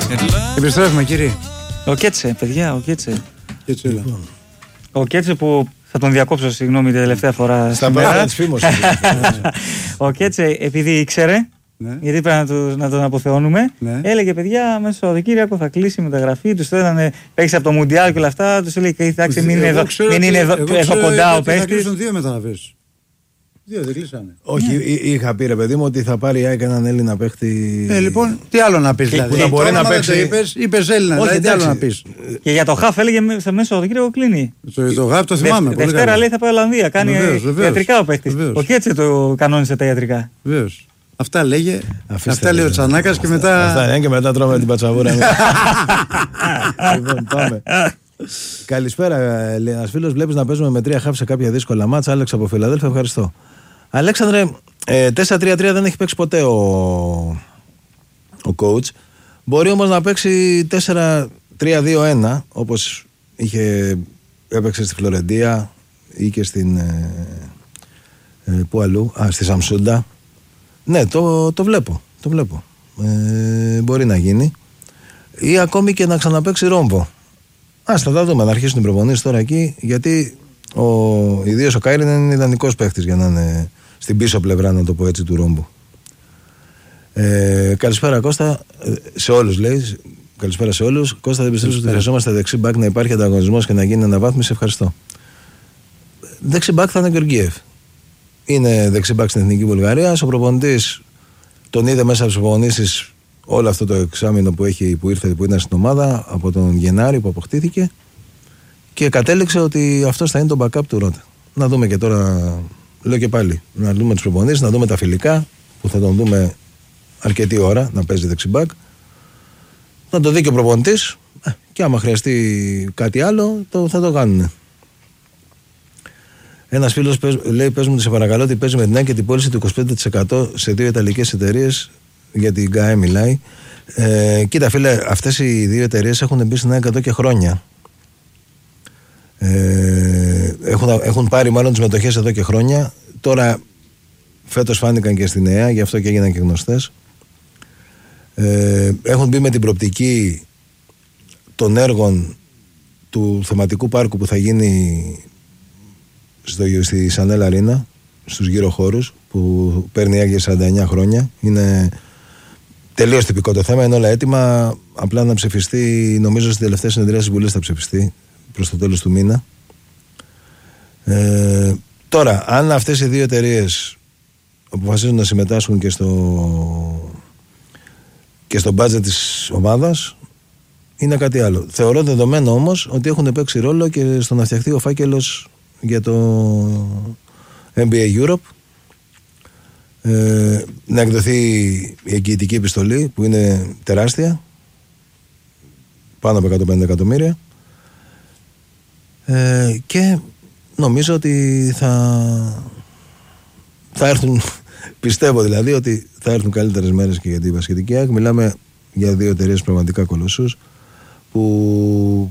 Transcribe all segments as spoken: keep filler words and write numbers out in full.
Επιστρέφουμε, κύριε. Ο Κέτσε, παιδιά, ο Κέτσε. Κέτσε, έλα. Ο Κέτσε που θα τον διακόψω, συγγνώμη, την τελευταία φορά. Στα πράγματα της φήμωσης. Ο Κέτσε, επειδή ήξερε, ναι. γιατί πρέπει να, του, να τον αποθεώνουμε, ναι. έλεγε παιδιά, μέσα στο Σαββατοκύριακο θα κλείσει η μεταγραφή. Του θέλανε παίξει από το Μουντιάλ και όλα αυτά. Του έλεγε κοιτάξτε, μην είναι εδώ, μην είναι εδώ, εδώ κοντά ο παίκτης. Θα κλείσουν δύο μεταγραφές. Δύο δεν κλείσανε. Όχι, ναι. είχα πει ρε παιδί μου ότι θα πάρει η ΑΕΚ έναν Έλληνα παίχτη. Ε, λοιπόν, τι άλλο να πει δηλαδή. Που να μπορεί να παίξει. Είπε Έλληνα, δηλαδή, τι άλλο να πει. Και για το Χαφ έλεγε μέσα στο Σαββατοκύριακο κλείνει. Το Χαφ το θυμάμαι. Δευτέρα λέει θα πάει Ολλανδία. Κάνει ιατρικά ο παίκτη. Ο Κέτσε το κανόνισε τα ιατρικά. Βεβαίω. Αυτά λέγε. Αυτά λέει ο Τσανάκας και μετά. Αυτά είναι και μετά τρώμε την πατσαβούρα. Λοιπόν, πάμε. Καλησπέρα, λέει ένα φίλο. Βλέπει να παίζουμε με τρία χαφ σε κάποια δύσκολα μάτσα. Άλεξ από Φιλαδέλφια, ευχαριστώ. Αλέξανδρε, ε, τέσσερα τρία τρία δεν έχει παίξει ποτέ ο, ο coach. Μπορεί όμως να παίξει τέσσερα τρία δύο ένα όπως είχε, έπαιξε στη Φλωρεντία ή και στην. Ε, ε, πού αλλού, α, στη Σαμσούντα. Ναι, το, το βλέπω. Το βλέπω. Ε, μπορεί να γίνει. Ή ακόμη και να ξαναπαίξει ρόμβο. Ας θα τα δούμε, να αρχίσουν οι προπονήσεις τώρα εκεί, γιατί ο, ιδίως ο Κάιριν είναι ιδανικός παίχτης για να είναι στην πίσω πλευρά, να το πω έτσι, του ρόμπου. Ε, καλησπέρα Κώστα, σε όλους λέει. Καλησπέρα σε όλους. Κώστα, δεν πιστεύω ότι χρειαζόμαστε δεξί μπακ να υπάρχει ανταγωνισμός και να γίνει αναβάθμιση. Ευχαριστώ. Δεξί μπακ θα είναι Γεωργίευ. Είναι δεξί μπακ στην Εθνική Βουλγαρία. Ο προπονητής τον είδε μέσα από τις προπονήσεις όλο αυτό το εξάμηνο που, έχει, που ήρθε, που ήταν στην ομάδα από τον Γενάρη που αποκτήθηκε και κατέληξε ότι αυτός θα είναι το backup του Ρότα. Να δούμε και τώρα, λέω και πάλι, να δούμε τις προπονήσεις, να δούμε τα φιλικά που θα τον δούμε αρκετή ώρα να παίζει δεξιμπάκ. Να το δει και ο προπονητής και άμα χρειαστεί κάτι άλλο το, θα το κάνουν. Ένας φίλος λέει: πες μου, σε παρακαλώ, ότι παίζει με την ΑΕΚ και την πώληση του είκοσι πέντε τοις εκατό σε δύο ιταλικές εταιρείες. Για την ΓΑΕ μιλάει. Ε, κοίτα φίλε, αυτές οι δύο εταιρείες έχουν μπει στην ΑΕΚ εδώ και χρόνια. Ε, έχουν, έχουν πάρει μάλλον τις μετοχές εδώ και χρόνια. Τώρα φέτος φάνηκαν και στην ΕΑ, γι' αυτό και έγιναν και γνωστές. Ε, έχουν μπει με την προοπτική των έργων του θεματικού πάρκου που θα γίνει στο, στη Σανέλ Αρίνα, στους γύρω χώρους, που παίρνει η ΑΕΚ για σαράντα εννιά χρόνια. Είναι τελείως τυπικό το θέμα, είναι όλα έτοιμα. Απλά να ψηφιστεί, νομίζω στην τελευταία συνεδρία της Βουλής θα ψηφιστεί προς το τέλος του μήνα. Ε, τώρα, αν αυτές οι δύο εταιρείες αποφασίζουν να συμμετάσχουν και στο και στο μπάτζετ της ομάδας, είναι κάτι άλλο. Θεωρώ δεδομένο όμως ότι έχουν παίξει ρόλο και στο να φτιαχτεί ο φάκελος για το N B A Europe. Ε, να εκδοθεί η εγγυητική επιστολή που είναι τεράστια, πάνω από εκατόν πενήντα εκατομμύρια, ε, και νομίζω ότι θα θα έρθουν, πιστεύω δηλαδή ότι θα έρθουν καλύτερες μέρες και για την Πασχετική ΑΕΚ. Μιλάμε για δύο εταιρείες πραγματικά κολοσσούς που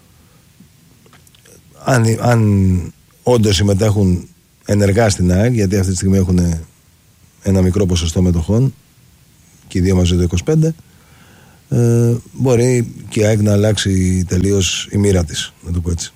αν, αν όντως συμμετέχουν ενεργά στην ΑΕΚ, γιατί αυτή τη στιγμή έχουν ένα μικρό ποσοστό μετοχών και οι δύο μαζί το είκοσι πέντε, ε, μπορεί και η ΑΕΚ να αλλάξει τελείως η μοίρα της, να το πω έτσι.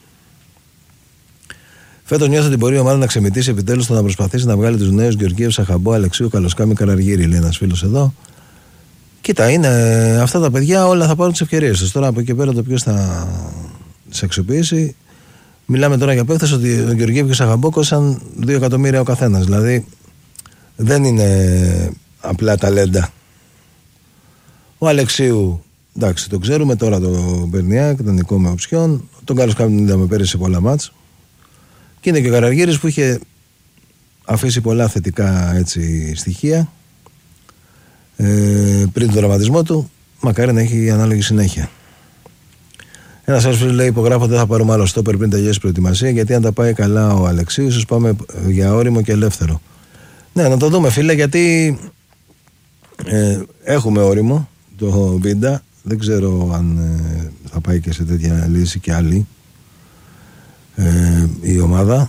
Φέτος νιώθω ότι μπορεί η ομάδα να ξεμητήσει επιτέλους το να προσπαθήσει να βγάλει τους νέους Γεωργίευ, Σαχαμπό, Αλεξίου, Καλοσκάμι, Καραργύρη, λέει ένας φίλος εδώ. Κοίτα, είναι αυτά τα παιδιά, όλα θα πάρουν τις ευκαιρίες τους. Τώρα από εκεί πέρα το ποιος θα τις αξιοποιήσει. Μιλάμε τώρα για παίκτες ότι ο Γεωργίευ και ο Σαχαμπό κόστησαν δύο εκατομμύρια ο καθένας. Δηλαδή δεν είναι απλά ταλέντα. Ο Αλεξίου, εντάξει, το ξέρουμε τώρα, το Μπερνιάκ, τον Νικό με οψιόν. Τον Καλοσκάμι τον είδαμε πέρυσι σε πολλά μάτς. Και είναι και ο Καραργύρης που είχε αφήσει πολλά θετικά έτσι, στοιχεία ε, πριν τον δραματισμό του. Μακάρι να έχει ανάλογη συνέχεια. Ένας άλλος φίλος λέει: υπογράφω, δεν θα πάρουμε άλλο στόπερ πριν τελειώσει η προετοιμασία, γιατί αν τα πάει καλά ο Αλεξίου, ίσως πάμε για όριμο και ελεύθερο. Ναι, να το δούμε φίλε, γιατί ε, έχουμε όριμο το Βίντα. Δεν ξέρω αν ε, θα πάει και σε τέτοια λύση και άλλη ε, η ομάδα.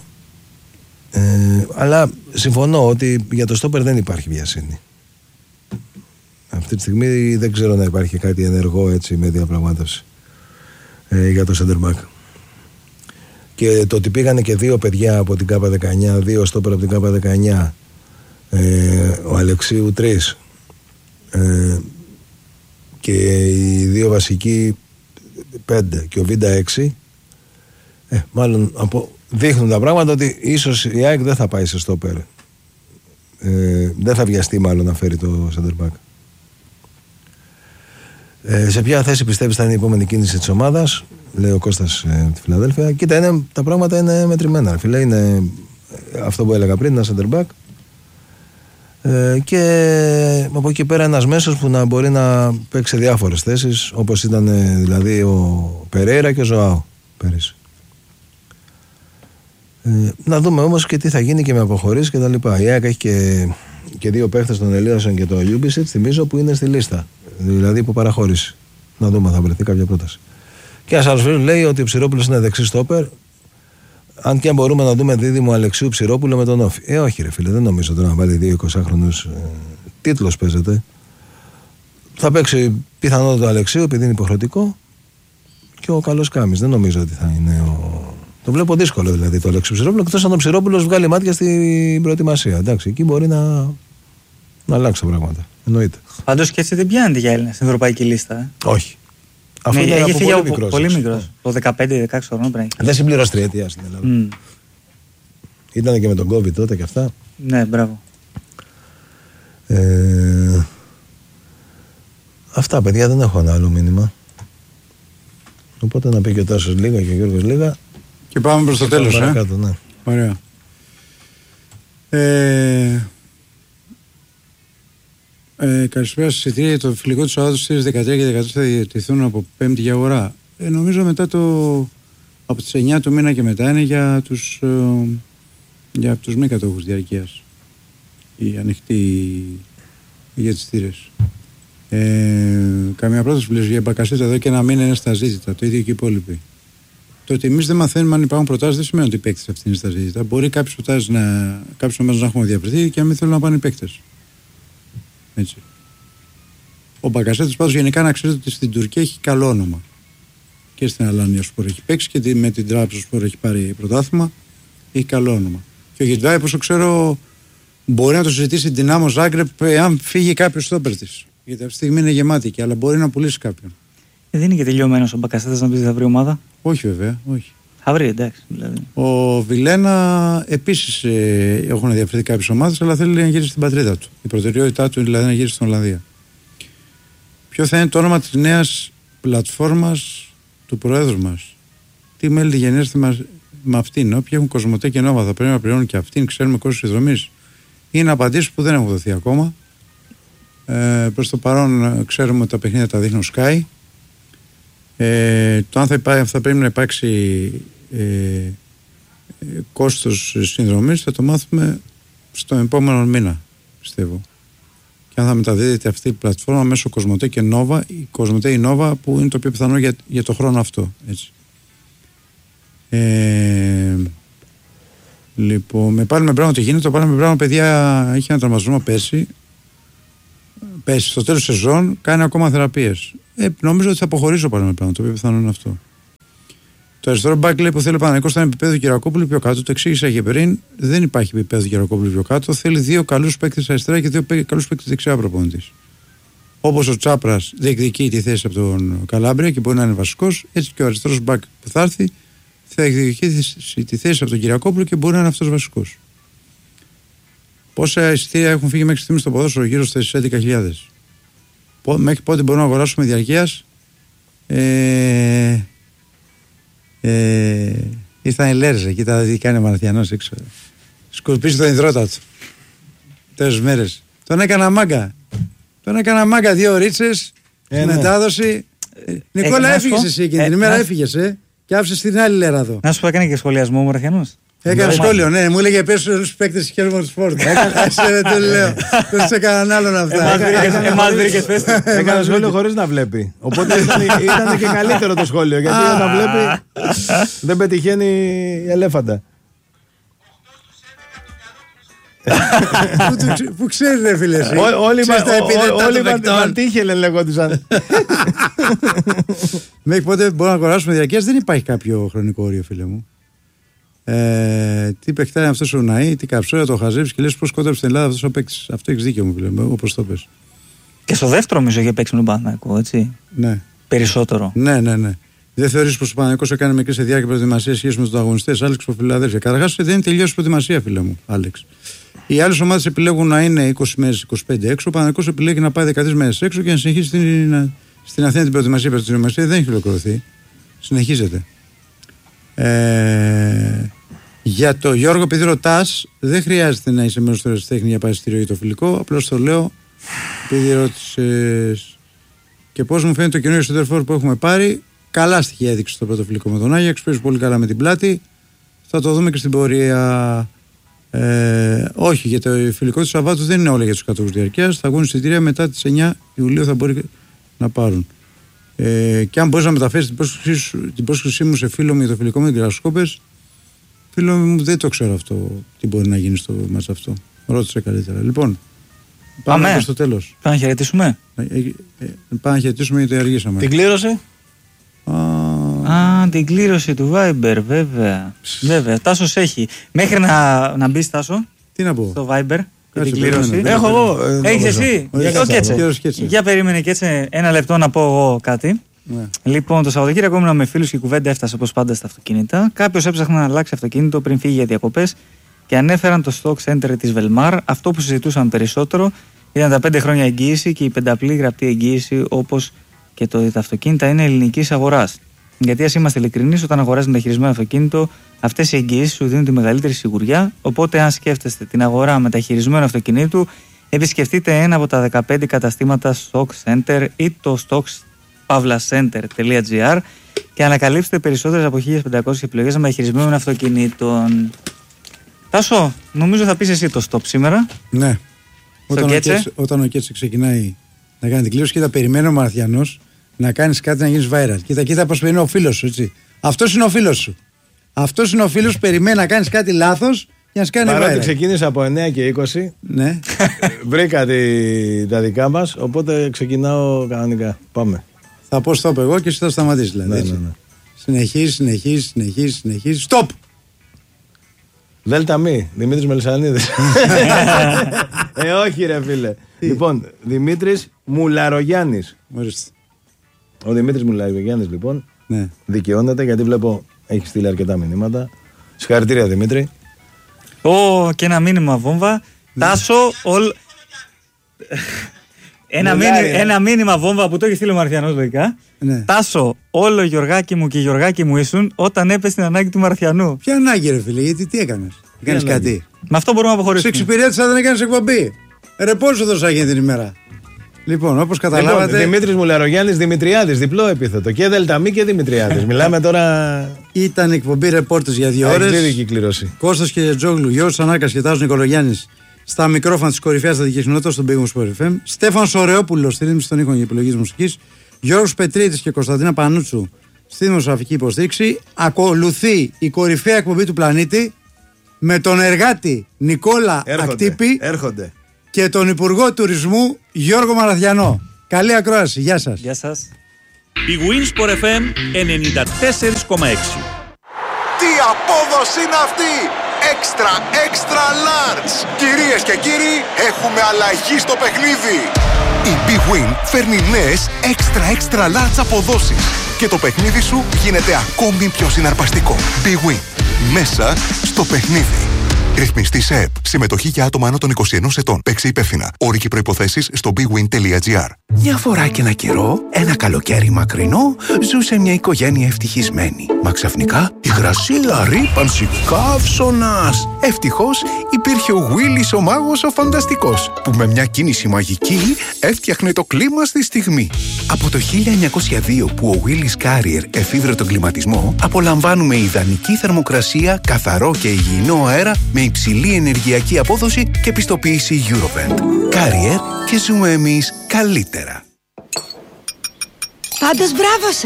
Ε, αλλά συμφωνώ ότι για το στόπερ δεν υπάρχει βιασύνη. Αυτή τη στιγμή δεν ξέρω να υπάρχει κάτι ενεργό έτσι με διαπραγμάτευση ε, για το center back. Και το ότι πήγανε και δύο παιδιά από την ΚΑΠΑ δεκαεννιά, δύο στόπερ από την ΚΑΠΑ δεκαεννιά, ε, ο Αλεξίου τρεις ε, και οι δύο βασικοί πέντε και ο Βίντα έξι, ε, μάλλον από, δείχνουν τα πράγματα ότι ίσως η ΑΕΚ δεν θα πάει σε στόπερ. Ε, δεν θα βιαστεί μάλλον να φέρει το center back. Ε, σε ποια θέση πιστεύεις θα είναι η επόμενη κίνηση της ομάδας, λέει ο Κώστας ε, από τη Φιλαδέλφια. Κοίτα, είναι, τα πράγματα είναι μετρημένα. Φίλε, είναι αυτό που έλεγα πριν, ένα center back. Ε, και από εκεί πέρα ένας μέσος που να μπορεί να παίξει σε διάφορες θέσεις, όπως ήταν ε, δηλαδή ο Περέιρα και ο Ζωάο πέρυσι. Ε, να δούμε όμως και τι θα γίνει και με αποχωρήσεις και τα λοιπά. Η ΑΕΚ έχει και, και δύο παίχτες, τον Ελίασον και τον Ιούμπισιτ, θυμίζω, που είναι στη λίστα. Δηλαδή που παραχώρησε. Να δούμε αν θα βρεθεί κάποια πρόταση. Και ένας άλλος φίλος λέει ότι ο Ψηρόπουλος είναι δεξί στόπερ. Αν και αν μπορούμε να δούμε δίδυμο Αλεξίου Ψηρόπουλο με τον Όφη. Ε, όχι, ρε φίλε, δεν νομίζω τώρα να βάλει δύο εικοσάχρονους. Ε, τίτλος παίζεται. Θα παίξει πιθανότατα το Αλεξίου επειδή είναι υποχρεωτικό. Και ο καλός Κάμης. Δεν νομίζω ότι θα είναι ο. Το βλέπω δύσκολο δηλαδή το Αλεξίου Ψηρόπουλο. Εκτός αν ο Ψηρόπουλος βγάλει μάτια στην προετοιμασία. Εντάξει, εκεί μπορεί να, να αλλάξει τα πράγματα. Εννοείται. Πάντως και έτσι δεν πιάνεται για Έλληνα στην ευρωπαϊκή λίστα. Ε. Όχι. Αφού ναι, είναι έχει φύγει από πολύ μικρός. Πολύ μικρός. Το δεκαπέντε δεκαέξι χρονών πρέπει. Δεν συμπληρώσει τριετία στην Ελλάδα. Mm. Ήταν και με τον COVID τότε και αυτά. Ναι, μπράβο. Ε, αυτά, παιδιά, δεν έχω ένα άλλο μήνυμα. Οπότε να πει και ο Τάσος λίγα και ο Γιώργος λίγα. Και πάμε προς το τέλος, ε. Κάτω, ναι. Ωραία. Ε, ε, καλησπέρα σας. Εισιτήρια το φιλικό του Σαββάτου στις δεκατρείς και δεκατέσσερις θα διατηθούν από Πέμπτη για αγορά. Ε, νομίζω μετά το. Από τις εννιά του μήνα και μετά είναι για τους, ε, για τους μη κατόχους διαρκείας. Η ανοιχτή για τις θύρες. Ε, καμία πρόταση που λες για Μπακασέτα εδώ και ένα μήνα είναι στα ζήτητα. Το ίδιο και οι υπόλοιποι. Το ότι εμείς δεν μαθαίνουμε αν υπάρχουν προτάσεις δεν σημαίνει ότι οι παίκτες αυτοί είναι στα ζήτητα. Μπορεί κάποιες προτάσεις να, κάποιες ομάδες να έχουν διαπρεθεί και να μην θέλουν να πάνε οι παίκτες. Έτσι. Ο Μπακασέτας πάντως γενικά να ξέρετε ότι στην Τουρκία έχει καλό όνομα. Και στην Αλάνια Σπορ έχει παίξει και με την Τράπεζα Σπορ έχει πάρει πρωτάθλημα. Έχει καλό όνομα. Και ο Γεντβάη, όπως ξέρω, μπορεί να το συζητήσει την Δυνάμο Ζάγκρεπ εάν φύγει κάποιος στόπερ της. Γιατί αυτή τη στιγμή είναι γεμάτη και αλλά μπορεί να πουλήσει κάποιον. Ε, δεν είναι και τελειωμένος ο Μπακασέτας να πει θα βρει ομάδα. Όχι βέβαια, όχι. Θα βρει, εντάξει. Δηλαδή. Ο Βιλένα επίσης ε, έχουν διαφερθεί κάποιες ομάδες, αλλά θέλει να γυρίσει στην πατρίδα του. Η προτεραιότητά του είναι δηλαδή να γυρίσει στην Ολλανδία. Ποιο θα είναι το όνομα της νέας πλατφόρμας του Προέδρου μας? Τι μέλη τη γενέστε μας με αυτήν? Όποιοι έχουν Κοσμοτέ και Νόβα θα πρέπει να πληρώνουν και αυτήν, ξέρουμε κόστος συνδρομής. Είναι απαντήσεις που δεν έχουν δοθεί ακόμα. Ε, προς το παρόν ξέρουμε ότι τα παιχνίδια τα δείχνει ο Sky. Ε, το αν θα, υπά, θα πρέπει να υπάρξει ε, ε, κόστος συνδρομής θα το μάθουμε στον επόμενο μήνα, πιστεύω. Και αν θα μεταδίδεται αυτή η πλατφόρμα μέσω Κοσμοτέ και Νόβα, η Κοσμοτέ ή Νόβα που είναι το πιο πιθανό για, για το χρόνο αυτό. Έτσι. Ε, λοιπόν, με πάλι με πράγμα τι γίνεται. Το πάλι με πράγμα, παιδιά, είχε ένα τραυματισμό πέρσι. Πέσει στο τέλος της σεζόν, κάνει ακόμα θεραπείες. Ε, νομίζω ότι θα αποχωρήσω πάλι με πράγμα. Το πιο πιθανό είναι αυτό. Το αριστερό μπακ λέει που θέλει ο Παναθηναϊκός θα είναι επίπεδο Κυριακόπουλου πιο κάτω. Το εξήγησα και πριν. Δεν υπάρχει επίπεδο Κυριακόπουλου πιο κάτω. Θέλει δύο καλούς παίκτες αριστερά και δύο καλούς παίκτες δεξιά προπονητής. Όπως ο Τσάπρας διεκδικεί τη θέση από τον Καλάμπρια και μπορεί να είναι βασικός, έτσι και ο αριστερός μπακ που θα έρθει θα διεκδικήσει τη θέση από τον Κυριακόπουλο και μπορεί να είναι αυτός βασικός. Πόσα εισιτήρια έχουν φύγει μέχρι στιγμή στο ποδόσφαιρο? Γύρω στις έντεκα χιλιάδες. Μέχρι πότε μπορούμε να αγοράσουμε διαρκείας? Ε, ε, ήρθαν οι Λέρζε, κοίτα τι κάνει ο Μαραθιανός έξω. Σκορπίζει τον υδρότα του. Τέσσερις μέρες. Τον έκανα μάγκα. Τον έκανα μάγκα δύο ρίτσες. Ε, ναι. Μετάδοση. Ε, Νικόλα, έφυγες εσύ εκείνη την ημέρα, έφυγες, ε, και άφησες την άλλη λέρα εδώ. Να σου πω, έκανε και σχολιασμό ο Μαραθιανός. Έκανε σχόλιο, ναι, μου έλεγε πες στους παίκτες της Χέρμον Σπορτ. Έκανε, το λέω. Πες σε έκαναν άλλον αυτά. Εμάς βρήκες πες. Έκανε σχόλιο χωρίς να βλέπει. Οπότε ήταν και καλύτερο το σχόλιο. Γιατί όταν βλέπει δεν πετυχαίνει η ελέφαντα. Πού ξέρει, ρε φίλε. Όλοι Βαντίχελε λεγόντουσαν. Μέχρι πότε μπορούμε να αγοράσουμε διαρκείας, δεν υπάρχει κάποιο χρονικό όριο, φίλε μου. Ε, τι παιχτά είναι αυτός ο Ναΐ, τι καψόρα το χαζεύεις και λες πώς κόντραψε στην Ελλάδα αυτός ο παίκτης. Αυτό έχεις δίκιο μου, φίλε μου, όπως το πες. Και στο δεύτερο νομίζω είχε παίξει με τον Παναθηναϊκό, έτσι. Ναι. Περισσότερο. Ναι, ναι, ναι. Δεν θεωρείς πως ο Παναθηναϊκός έκανε μικρή σε διάρκεια προετοιμασία σχέση με τους αγωνιστές, Άλεξ, από Φιλαδέλφια. Καταρχάς δεν είναι τελειώσει η προετοιμασία, φίλε μου, Άλεξ. Οι άλλες ομάδες επιλέγουν να είναι είκοσι μέρες, είκοσι πέντε έξω. Ο Παναθηναϊκός επιλέγει να πάει δεκατρείς μέρες έξω και να συνεχίσει στην, στην Αθήνα την προετοιμασία. Η προετοιμασία δεν έχει ολοκληρωθεί. Συνεχίζεται. Ε, για το Γιώργο, επειδή ρωτάς, δεν χρειάζεται να είσαι μέρος του ερασιτέχνη για παρεστήριο για το φιλικό. Απλώς το λέω, επειδή ρώτησες και πώς μου φαίνεται το καινούριο σεντερφόρ που έχουμε πάρει. Καλά στοιχεία έδειξε στο πρώτο φιλικό με τον Άγιαξ. Παίζει πολύ καλά με την πλάτη. Θα το δούμε και στην πορεία. Ε, όχι, για το φιλικό του Σαββάτου δεν είναι όλα για τους κατόχους διαρκείας. Θα βγουν εισιτήρια μετά τις εννιά Ιουλίου, θα μπορεί να πάρουν. Ε, και αν μπορείς να μεταφέρεις την πρόσκλησή, την πρόσκλησή μου σε φίλο μου για το φιλικό με την Γρασκόπες, φίλο μου δεν το ξέρω αυτό, τι μπορεί να γίνει στο μάτς αυτό. Ρώτησε καλύτερα. Λοιπόν, πάμε, πάμε. στο τέλος. Πάμε να χαιρετήσουμε. Ε, ε, ε, πάμε να χαιρετήσουμε γιατί αργήσαμε. Την κλήρωση. Α, την κλήρωση του Viber, βέβαια. Βέβαια, Τάσος έχει. Μέχρι να, να μπει, Τάσο. Τι να πω. Στο Viber. Και την κλήρωση. Έχω εγώ. Έχεις εσύ. Για περίμενε και έτσι ένα λεπτό να πω εγώ κάτι. Ναι. Λοιπόν, το Σαββατοκύριακο ήμουν με φίλους και η κουβέντα έφτασε όπως πάντα στα αυτοκίνητα. Κάποιος έψαχνε να αλλάξει αυτοκίνητο πριν φύγει για διακοπές και ανέφεραν το stock center της Velmar. Αυτό που συζητούσαν περισσότερο ήταν τα πέντε χρόνια εγγύηση και η πενταπλή γραπτή εγγύηση, όπως και το ότι τα αυτοκίνητα είναι ελληνικής αγοράς. Γιατί ας είμαστε ειλικρινείς, όταν αγοράζει μεταχειρισμένο αυτοκίνητο, αυτές οι εγγυήσεις σου δίνουν τη μεγαλύτερη σιγουριά. Οπότε, αν σκέφτεστε την αγορά μεταχειρισμένου αυτοκινήτου, επισκεφτείτε ένα από τα δεκαπέντε καταστήματα Stock Center ή το stock pavla center τελεία gr και ανακαλύψτε περισσότερες από χίλιες πεντακόσιες επιλογές μεταχειρισμένων αυτοκινήτων. Τάσο, νομίζω θα πεις εσύ το stop σήμερα. Ναι. Όταν ο, Κέτσε, όταν ο Κέτσε ξεκινάει να κάνει την κλήρωση, κοίτα, περιμένω ο Μαραθιανός να κάνεις κάτι να γίνεις viral. Κοίτα, κοίτα πώς περιμένει ο φίλος σου, έτσι. Αυτός είναι ο φίλος σου. Αυτός είναι ο φίλος που περιμένει να κάνεις κάτι λάθος για να σε κάνει viral. Παρότι ξεκίνησα από εννιά και είκοσι, ναι. βρήκα τη, τα δικά μας, οπότε ξεκινάω κανονικά. Πάμε. Θα πω stop εγώ και εσύ θα σταματήσεις, δηλαδή. Ναι, ναι, ναι. Συνεχίζει, συνεχίζει, συνεχίζει, συνεχίζει. Stop! Δέλτα μη, Δημήτρης Μελισσανίδης. ε, όχι ρε φίλε. Λοιπόν, Δημήτρης Μουλαρογιάννης. Ορίστε. Ο Δημήτρης Μουλαρογιάννης λοιπόν, ναι. δικαιώνεται γιατί βλέπω έχει στείλει αρκετά μηνύματα. Συγχαρητήρια Δημήτρη. Ω, και ένα μήνυμα βόμβα. Ναι. Τάσο, ολ... ένα, μήνυ, ένα μήνυμα βόμβα που το έχει στείλει ο Μαρθιανός λογικά. Ναι. Τάσο, όλο Γιωργάκι μου και Γιωργάκι μου ήσουν όταν έπεσε την ανάγκη του Μαρθιανού. Ποια ανάγκη ρε φίλε, γιατί τι έκανες? Έκανες κάτι? Με αυτό μπορούμε να αποχωρήσουμε. Σε εξυπηρέτησα, δεν έκανες εκπομπή. Ρε πόσο δώσα γίνει την ημέρα. Λοιπόν, όπως καταλάβατε. Λοιπόν, Δημήτρης Μουλαρογιάννης Δημητριάδης, διπλό επίθετο. Και Δελταμή και Δημητριάδης. Μιλάμε τώρα. Ήταν εκπομπή ρεπόρτες για δύο ώρες. Έχει κλήρωση. Κώστας και Τζόγλου, Γιώργος Ανάκας και Τάσος Νικολογιάννης στα μικρόφωνα της κορυφαίας στατικής κοινότητας στον Big Win Sport εφ εμ. Στέφανος Ωρεόπουλος στη ρύθμιση των ήχων και επιλογής μουσικής. Γιώργος Πετρίτης και Κωνσταντίνα Πανούτσου στη δημοσιογραφική υποστήριξη. Ακολουθεί η κορυφαία εκπομπή του πλανήτη με τον εργάτη Νικόλα έρχονται, Ακτύπη έρχονται. και τον Υπουργό Τουρισμού Γιώργο Μαραθιανό. Καλή ακρόαση. Γεια σας. Γεια σας. Big Win Sport εφ εμ ενενήντα τέσσερα κόμμα έξι. Τι απόδοση είναι αυτή! Extra, extra large! Κυρίες και κύριοι, έχουμε αλλαγή στο παιχνίδι! Η Big Win φέρνει νέες extra, extra large αποδόσεις και το παιχνίδι σου γίνεται ακόμη πιο συναρπαστικό. Big Win. Μέσα στο παιχνίδι. Ρυθμιστή ΕΕΠ. Συμμετοχή για άτομα άνω των είκοσι ενός ετών. Παίξε υπεύθυνα. Όροι και προϋποθέσεις στο big win τελεία gr. Μια φορά και ένα καιρό, ένα καλοκαίρι μακρινό, ζούσε μια οικογένεια ευτυχισμένη. Μα ξαφνικά η υγρασία, ρύπανση, καύσωνας. Ευτυχώς υπήρχε ο Willis ο μάγος ο φανταστικός, που με μια κίνηση μαγική έφτιαχνε το κλίμα στη στιγμή. Από το χίλια εννιακόσια δύο που ο Willis Carrier εφήβρε τον κλιματισμό, απολαμβάνουμε ιδανική θερμοκρασία, καθαρό και υγιεινό αέρα με υψηλή ενεργειακή απόδοση και πιστοποίηση Eurovent. Carrier και ζούμε εμείς καλύτερα. Πάντως μπράβο σας!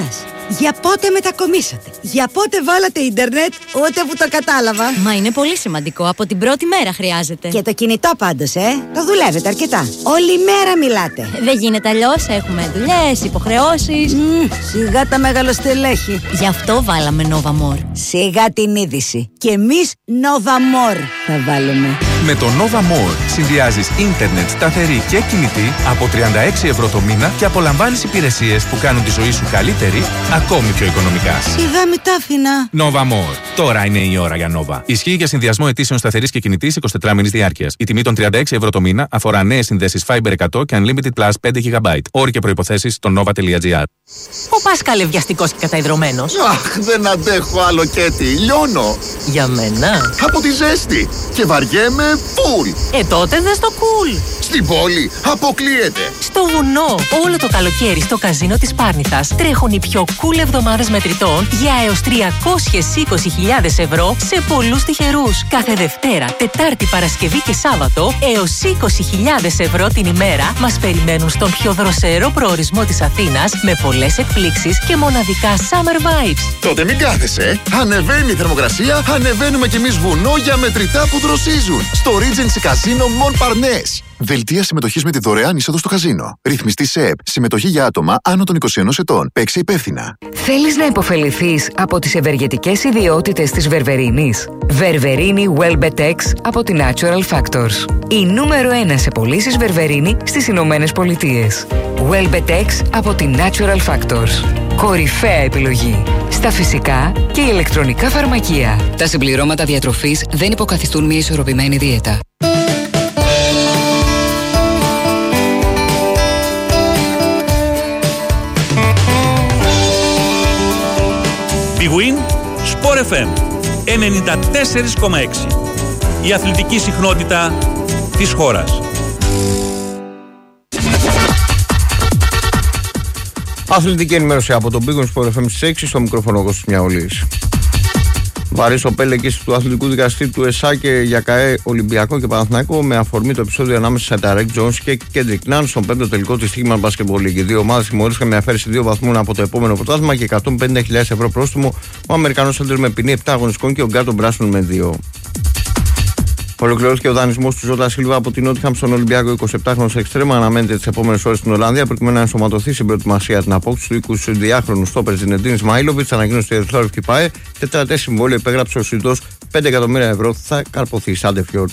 Για πότε μετακομίσατε? Για πότε βάλατε ίντερνετ? Ούτε που το κατάλαβα. Μα είναι πολύ σημαντικό. Από την πρώτη μέρα χρειάζεται. Και το κινητό πάντως, ε. Το δουλεύετε αρκετά. Όλη μέρα μιλάτε. Δεν γίνεται αλλιώς. Έχουμε δουλειές, υποχρεώσεις. Mm, σιγά τα μεγαλοστελέχη. Γι' αυτό βάλαμε Nova More. Σιγά την είδηση. Και εμείς Nova More θα βάλουμε. Με το Nova More συνδυάζεις ίντερνετ σταθερή και κινητή από τριάντα έξι ευρώ το μήνα και απολαμβάνεις υπηρεσίες που κάνουν τη ζωή σου καλύτερη, ακόμη πιο οικονομικά. Σιγά μη τα άφηνα. Nova More. Τώρα είναι η ώρα για Nova. Ισχύει για συνδυασμό αιτήσεων σταθερής και κινητής εικοσιτετράμηνης διάρκειας. Η τιμή των τριάντα έξι ευρώ το μήνα αφορά νέες συνδέσεις Fiber εκατό και Unlimited Plus πέντε γιγαμπάιτ. Όροι και προϋποθέσεις στο nova.gr. Ο Πάσχαλ ευγιαστικός και καταϊδρωμένος. Αχ, δεν αντέχω άλλο, Κέτι. Λιώνω. Για μένα. Από τη ζέστη. Και βαριέμαι φουλ. Ε, τότε δες το cool. Στην πόλη αποκλείεται. Στο βουνό. Όλο το καλοκαίρι στο καζίνο της Πάρνηθας τρέχουν οι πιο cool εβδομάδες μετρητών για έως τριακόσιες είκοσι χιλιάδες ευρώ σε πολλούς τυχερούς. Κάθε Δευτέρα, Τετάρτη, Παρασκευή και Σάββατο έως είκοσι χιλιάδες ευρώ την ημέρα μας περιμένουν στον πιο δροσερό προορισμό της Αθήνας με πολλές εκπλήξεις και μοναδικά summer vibes. Τότε μην κάθεσαι. Ανεβαίνει η θερμοκρασία, ανεβαίνουμε κι εμείς βουνό για μετρητά που δροσίζουν. Στο Regency Casino Montparnasse. Δελτία συμμετοχής με τη δωρεάν είσοδο στο καζίνο. Ρυθμιστή ΣΕΠ. Συμμετοχή για άτομα άνω των είκοσι ενός ετών. Παίξε υπεύθυνα. Θέλεις να υποφεληθείς από τις ευεργετικές ιδιότητες της Βερβερίνης? Βερβερίνη Welbetex από τη Natural Factors. Η νούμερο ένα σε πωλήσεις Βερβερίνη στις Ηνωμένες Πολιτείες. Welbetex από τη Natural Factors. Κορυφαία επιλογή στα φυσικά και ηλεκτρονικά φαρμακεία. Τα συμπληρώματα διατροφής δεν υποκαθιστούν μια ισορροπημένη δίαιτα. Big Win, Sport εφ εμ ενενήντα τέσσερα κόμμα έξι. Η αθλητική συχνότητα της χώρας. Αθλητική ενημέρωση από τον Big Win Sport εφ εμ στις έξι, στο μικρόφωνο ο Κώστας Μιαολής. Βαρύς ο πέλεκης του αθλητικού δικαστή του ΕΣΑ και για ΚΑΕ Ολυμπιακό και Παναθηναϊκό με αφορμή το επεισόδιο ανάμεσα σε Ταρέκ Τζόνς και Κέντρικ Ναν στον πέμπτο τελικό της Stegeman Basketball League. Οι δύο ομάδες τιμωρήθηκαν με αφαίρεση δύο βαθμούς από το επόμενο πρωτάθλημα και εκατόν πενήντα χιλιάδες ευρώ πρόστιμο. Ο Αμερικανός Έντερ με ποινή επτά αγωνιστικών και ο Γκάρτον Μπράσον με δύο. Ολοκληρώθηκε ο δανεισμός του Ζώτα Σίλβα από την Νότιχαμ στον Ολυμπιακό. εικοσιεπτάχρονος εξτρέμα αναμένεται τις επόμενες ώρες στην Ολλανδία προκειμένου να ενσωματωθεί στην προετοιμασία την απόκτηση του εικοσιδυάχρονου στόπερ Ζινεντίν Ισμαήλοβιτς. Ανακοίνωσε η Ερυθρόλευκη ΠΑΕ. Τετραετές συμβόλαιο υπέγραψε ο Σουηδός, πέντε εκατομμύρια ευρώ θα καρποθεί Σάντεφιορντ.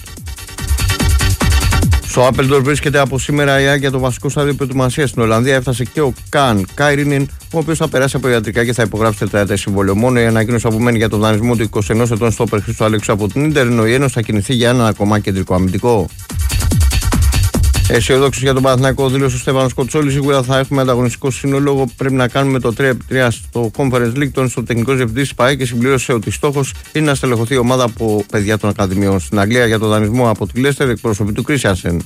Στο Άπελντορ βρίσκεται από σήμερα η Άγκια το βασικό στάδιο προετοιμασίας στην Ολλανδία. Έφτασε και ο Καν Κάιρινιν, ο οποίος θα περάσει από ιατρικά και θα υπογράψει τετραετές συμβόλαιο. Μόνο η ανακοίνωση απομένει για τον δανεισμό του είκοσι ενός ετών στόπερ Χρήστο Αλέξου από την Ίντερ, ενώ η Ένωση θα κινηθεί για έναν ακόμα κεντρικό αμυντικό. Αισιοδόξος για τον Παναθηναϊκό, δήλωσε ο Στέφανος Κοτσόλης. Σίγουρα θα έχουμε ανταγωνιστικό σύνολο. Πρέπει να κάνουμε το τρία επί τρία στο Conference League. Τον στο τεχνικό διευθυντή της ΠΑΕ και συμπλήρωσε ότι στόχος είναι να στελεχωθεί η ομάδα από παιδιά των Ακαδημιών. Στην Αγγλία για τον δανεισμό από τη Λέστερ εκπροσωπεί του Κρίσιανσεν.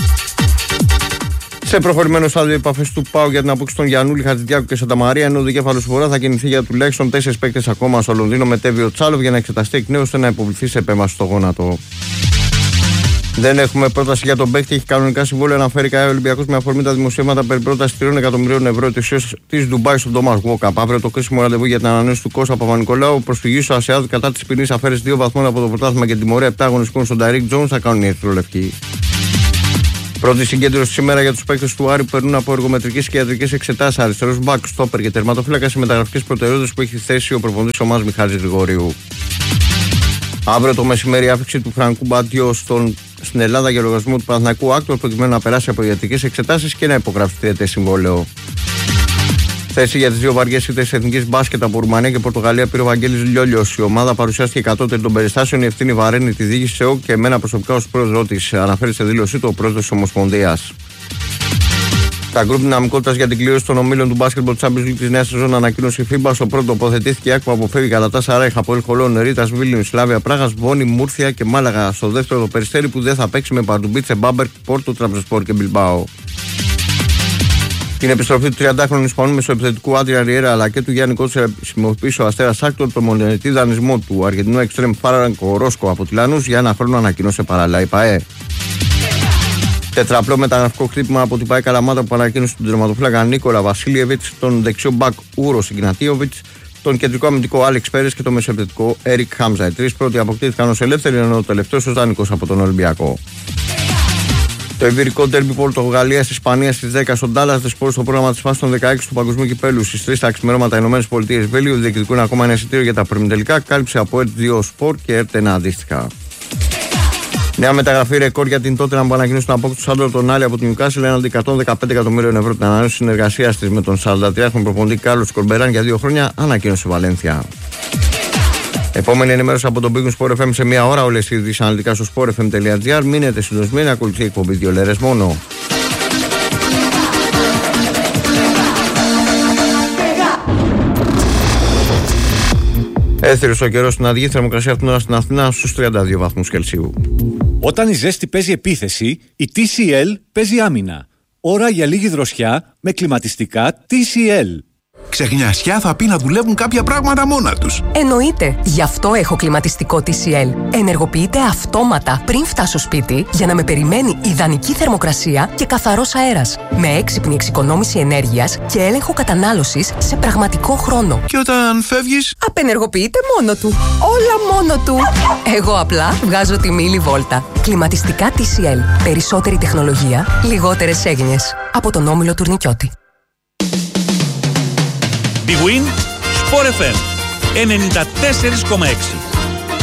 Σε προχωρημένο στάδιο επαφές του ΠΑΟ για την απόκτηση των Γιαννούλη, Χατζηδιάκου και Σανταμαρία, ενώ ο δικέφαλος φορά θα κινηθεί για τουλάχιστον τέσσερις παίκτες ακόμα στο Λονδίνο με Τέβιο Τσάλοβ για να εξεταστεί εκ νέου ώστε να υποβληθεί σε επέμβαση στο γόνατο. Δεν έχουμε πρόταση για τον παίκτη. Έχει κανονικά συμβόλαιο αναφέρει ΚΑΕ Ολυμπιακός με αφορμή τα δημοσιεύματα περί πρόταση τριών εκατομμυρίων ευρώ ετησίως της Ντουμπάι στον Τόμας Γουόκαπ. Αύριο το κρίσιμο ραντεβού για την ανανέωση του Κώστα Παπα-Νικολάου. Προσφυγή στο Ασιάδου κατά τη ποινή αφαίρεση δύο βαθμών από το πρωτάθλημα και τιμωρία επτά αγωνιστικών στον Ταρέκ Τζόνς θα κάνουν οι Ερυθρόλευκοι. Πρώτη συγκέντρωση σήμερα για τους παίκτες του Άρη που περνούν από εργομετρικές και ιατρικές εξετάσεις. Αριστερός μπακ, στόπερ και τερματοφύλακας οι μεταγραφικές προτεραιότητες που έχει θέσει ο προπονητής ομάδας Μιχάλης Γρηγορίου. Αύριο το μεσημέρι η άφηξη του Φρανκού Μπαντιό στον, στην Ελλάδα για λογαριασμό του Παναθηναϊκού Άκτορ προκειμένου να περάσει από ιατρικές εξετάσεις και να υπογράψει τριετές συμβόλαιο. Θέση για τις δύο βαριές ήττες εθνικής μπάσκετ από Ρουμανία και Πορτογαλία πήρε ο Βαγγέλης Λιόλιος. Η ομάδα παρουσιάστηκε κατώτερη των περιστάσεων. Η ευθύνη βαραίνει τη διοίκηση ΣΕΟ και εμένα προσωπικά ως πρόεδρό της, αναφέρει σε δήλωσή του ο πρόεδρος της Ομοσπονδίας. Τα γκρουπ δυναμικότητας για την κλήρωση των ομίλων του Basketball Champions League της νέας σεζόν ανακοίνωσε η FIBA. Στο πρώτο τοποθετήθηκε η ΑΚΠΑ που αποφεύγει Γαλατά Σαράι, Χαπόελ Χολών, Ρίτας Βίλνιους, Σλάβια Πράγας, Βόνι, Μούρθια και Μάλαγα. Στο δεύτερο το Περιστέρι που δεν θα παίξει με Παρτουμπίτσε, Μπάμπερκ, Πόρτο, Τραμπζεσπόρ και Μπιλμπάο. Την επιστροφή του τριαντάχρονου Ισπανού μεσοεπιθετικού Άντρια Ριέρα αλλά και του Γιάννη Κότσερα χρησιμοποίησε ο Αστέρας Άκτορ το μονοετή δανεισμό του Αργεντινού Εξτρέμ Φάρανκο Ρόσκο από τη Λανούς για ένα χρόνο, ανακοίνωσε παράλληλα η ΠΑΕ. Τετραπλό μεταγραφικό χτύπημα από την ΠΑΕ Καλαμάτα που παρακίνησε τον τερματοφύλακα Νίκολα Βασίλιεβιτς, τον δεξιό μπακ Ούρο Ιγνατίοβιτς, τον κεντρικό αμυντικό Άλεξ Πέρες και τον μεσοεπιθετικό Έρικ Χάμζα. Οι τρεις πρώτοι αποκτήθηκαν ως ελεύθεροι, ενώ ο τελευταίος ως δανεικός από τον Ολυμπιακό. Το εμπειρικό ντέρμπι Πορτογαλίας-Ισπανία στις δέκα στον Ντάλλας Δεσπόρ στο πρόγραμμα της φάσης των δεκαέξι του Παγκοσμίου Κυπέλλου. Στις τρεις τα ξημερώματα Ηνωμένες Πολιτείες Βέλγιο διεκδικούν ακόμα ένα εισιτήριο για τα προημιτελικά. Κάλυψε από ΕΡΤ δύο Σπορ και ΕΡΤ ένα αντίστοιχα. Νέα μεταγραφή ρεκόρ για την Τότεναμ που ανακοίνωσε τον απόκτηση Σάντρο τον Άλλη από την Νιουκάσιλ έναντι εκατόν δεκαπέντε εκατομμύριων ευρώ. Την ανανέωση συνεργασία τη με τον σαράντα τριάχρονο προπονητή Κάρλος Κορμπεράν για δύο χρόνια ανακοίνωσε Βαλένθια. Επόμενη ενημέρωση από τον Big Sport εφ εμ σε μία ώρα. Όλες οι ειδήσεις αναλυτικά στο sport f m dot g r. Μείνετε συντονισμένοι, ακολουθεί η εκπομπή δύο λέρες μόνο. Έθριος ο καιρός στην Αυγή, θερμοκρασία αυτήν την ώρα στην Αθήνα στους τριάντα δύο βαθμούς Κελσίου. Όταν η ζέστη παίζει επίθεση, η τι σι ελ παίζει άμυνα. Ώρα για λίγη δροσιά με κλιματιστικά τι σι ελ. Ξεχνιασιά θα πει να δουλεύουν κάποια πράγματα μόνα τους. Εννοείται. Γι' αυτό έχω κλιματιστικό τι σι ελ. Ενεργοποιείται αυτόματα πριν φτάσω σπίτι για να με περιμένει ιδανική θερμοκρασία και καθαρός αέρας. Με έξυπνη εξοικονόμηση ενέργειας και έλεγχο κατανάλωσης σε πραγματικό χρόνο. Και όταν φεύγεις, απενεργοποιείται μόνο του. Όλα μόνο του. Εγώ απλά βγάζω τη μίλη βόλτα. Κλιματιστικά τι σι ελ. Περισσότερη τεχνολογία, λιγότερες έγνοιες. Από τον Όμιλο Τουρνικιώτη. Big Win, Sport εφ εμ ενενήντα τέσσερα κόμμα έξι.